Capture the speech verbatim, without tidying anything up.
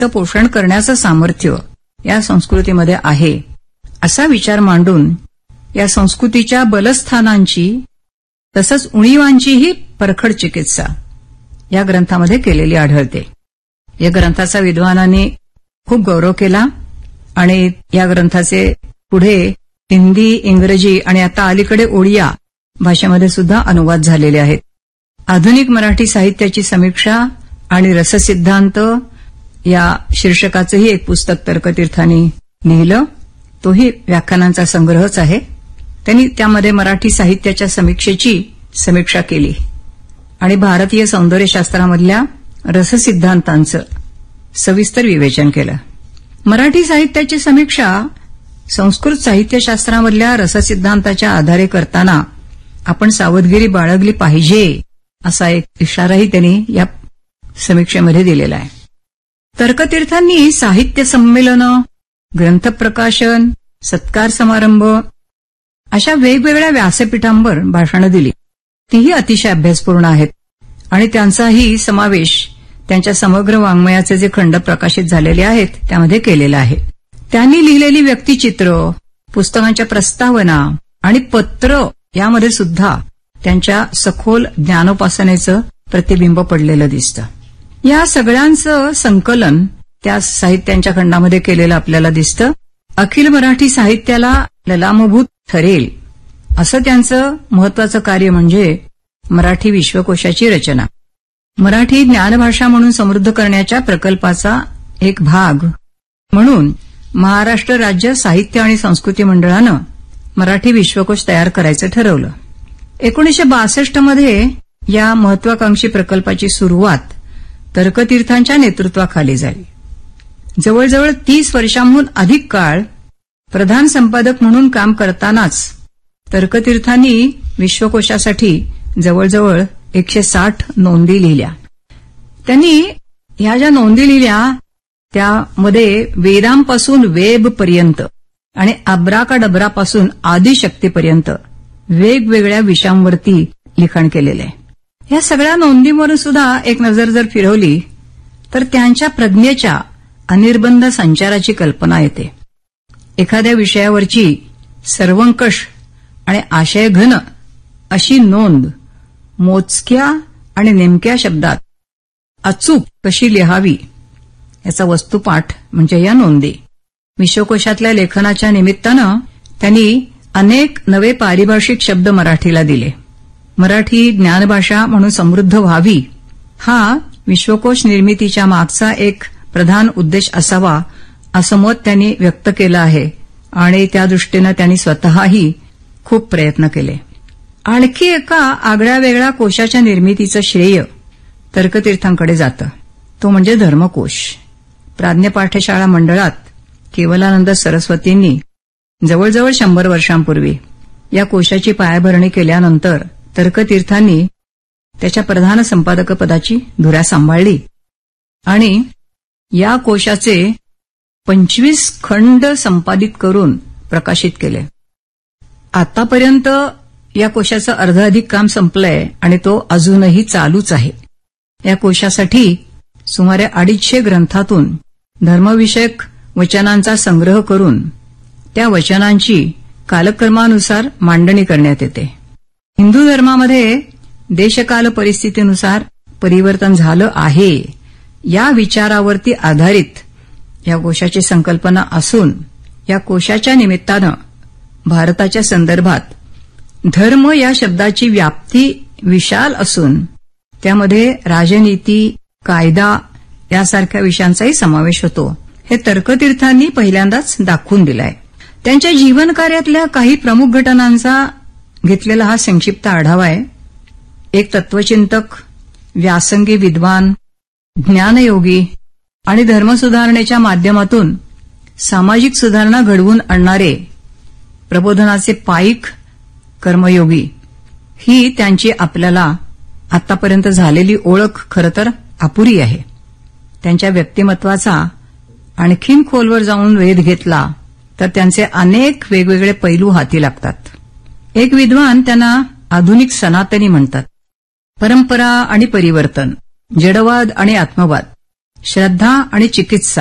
पोषण करण्याचं सामर्थ्य या संस्कृतीमध्ये आहे असा विचार मांडून या संस्कृतीच्या बलस्थानांची तसंच उणीवांचीही परखड चिकित्सा या ग्रंथामध्ये केलेली आढळते. या ग्रंथाचा विद्वानांनी खूप गौरव केला आणि या ग्रंथाचे पुढे हिंदी, इंग्रजी आणि आता अलीकडे ओडिया भाषेमध्ये सुद्धा अनुवाद झालेले आहेत. आधुनिक मराठी साहित्याची समीक्षा आणि रससिद्धांत या शीर्षकाचंही एक पुस्तक तर्कतीर्थांनी लिहिलं. तोही व्याख्यानांचा संग्रहच आहे. त्यांनी त्यामध्ये मराठी साहित्याच्या समीक्षेची समीक्षा केली आणि भारतीय सौंदर्यशास्त्रामधल्या रससिद्धांतांचं सविस्तर विवेचन केलं. मराठी साहित्याची समीक्षा संस्कृत साहित्यशास्त्रामधल्या रससिद्धांताच्या आधारे करताना आपण सावधगिरी बाळगली पाहिजे असा एक इशाराही त्यांनी या समीक्षेमध्ये दिलेला आहे. तर्कतीर्थांनी साहित्य संमेलनं, ग्रंथप्रकाशन, सत्कार समारंभ अशा वेगवेगळ्या व्यासपीठांवर भाषणं दिली. तीही अतिशय अभ्यासपूर्ण आहेत आणि त्यांचाही समावेश त्यांच्या समग्र वाङ्मयाचे जे खंड प्रकाशित झालेले आहेत त्यामध्ये केलेला आहे. त्यांनी लिहिलेली व्यक्तिचित्र, पुस्तकांच्या प्रस्तावना आणि पत्र यामध्ये सुद्धा त्यांच्या सखोल ज्ञानोपासनेचं प्रतिबिंब पडलेलं दिसतं. या सगळ्यांचं संकलन त्या साहित्यांच्या खंडामध्ये केलेलं आपल्याला दिसतं. अखिल मराठी साहित्याला ललामभूत ठरेल असं त्यांचं महत्वाचं कार्य म्हणजे मराठी विश्वकोशाची रचना. मराठी ज्ञानभाषा म्हणून समृद्ध करण्याच्या प्रकल्पाचा एक भाग म्हणून महाराष्ट्र राज्य साहित्य आणि संस्कृती मंडळानं मराठी विश्वकोश तयार करायचं ठरवलं. एकोणीसशे बासष्ट मध्ये या महत्वाकांक्षी प्रकल्पाची सुरुवात तर्कतीर्थांच्या नेतृत्वाखाली झाली. जवळजवळ तीस वर्षांहून अधिक काळ प्रधान संपादक म्हणून काम करतानाच तर्कतीर्थांनी विश्वकोशासाठी जवळजवळ एकशे साठ नोंदी लिहिल्या. त्यांनी ह्या ज्या नोंदी लिहिल्या त्यामध्ये वेदांपासून वेबपर्यंत आणि अब्राकाडब्रापासून आदिशक्तीपर्यंत वेगवेगळ्या विषयांवरती लिखाण केलेलं आहे. या सगळ्या नोंदींवरून सुद्धा एक नजर जर फिरवली तर त्यांच्या प्रज्ञेच्या अनिर्बंध संचाराची कल्पना येते. एखाद्या विषयावरची सर्वंकष आणि आशयघन अशी नोंद मोजक्या आणि नेमक्या शब्दात अचूक कशी लिहावी याचा वस्तुपाठ म्हणजे या नोंदी. विश्वकोशातल्या लेखनाच्या निमित्तानं त्यांनी अनेक नवे पारिभाषिक शब्द मराठीला दिले. मराठी ज्ञानभाषा म्हणून समृद्ध व्हावी हा विश्वकोश निर्मितीच्या मागचा एक प्रधान उद्देश असावा असं मत त्यांनी व्यक्त केलं आहे आणि त्या दृष्टीनं त्यांनी स्वतःही खूप प्रयत्न केले. आणखी एका आगळ्या वेगळ्या कोशाच्या निर्मितीचं श्रेय तर्कतीर्थांकडे जातं. तो म्हणजे धर्मकोश. प्राज्ञपाठशाळा मंडळात केवलानंद सरस्वतींनी जवळजवळ शंभर वर्षांपूर्वी या कोशाची पायाभरणी केल्यानंतर तर्कतीर्थांनी त्याच्या प्रधान संपादकपदाची धुरा सांभाळली आणि या कोशाचे पंचवीस खंड संपादित करून प्रकाशित केले. आतापर्यंत या कोशाचं अर्धाधिक काम संपलंय आणि तो अजूनही चालूच आहे. या कोशासाठी सुमारे अडीचशे ग्रंथातून धर्मविषयक वचनांचा संग्रह करून त्या वचनांची कालक्रमानुसार मांडणी करण्यात येते. हिंदू धर्मामध्ये देशकाल परिस्थितीनुसार परिवर्तन झालं आहे या विचारावरती आधारित या कोशाची संकल्पना असून या कोशाच्या निमित्तानं भारताच्या संदर्भात धर्म या शब्दाची व्याप्ती विशाल असून त्यामध्ये राजनीती, कायदा यासारख्या विषयांचाही समावेश होतो. हे तर्कतीर्थांनी पहिल्यांदाच दाखवून दिलंय. त्यांच्या जीवनकार्यातल्या काही प्रमुख घटनांचा घेतलेला हा संक्षिप्त आढावा आहे. एक तत्वचिंतक, व्यासंगी विद्वान, ज्ञानयोगी आणि धर्मसुधारणेच्या माध्यमातून सामाजिक सुधारणा घडवून आणणारे प्रबोधनाचे पाईक कर्मयोगी ही त्यांची आपल्याला आतापर्यंत झालेली ओळख खरं तर अपुरी आहे. त्यांच्या व्यक्तिमत्वाचा आणखीन खोलवर जाऊन वेध घेतला तर त्यांचे अनेक वेगवेगळे पैलू हाती लागतात. एक विद्वान त्यांना आधुनिक सनातनी म्हणतात. परंपरा आणि परिवर्तन, जडवाद आणि आत्मवाद श्रद्धा आणि चिकित्सा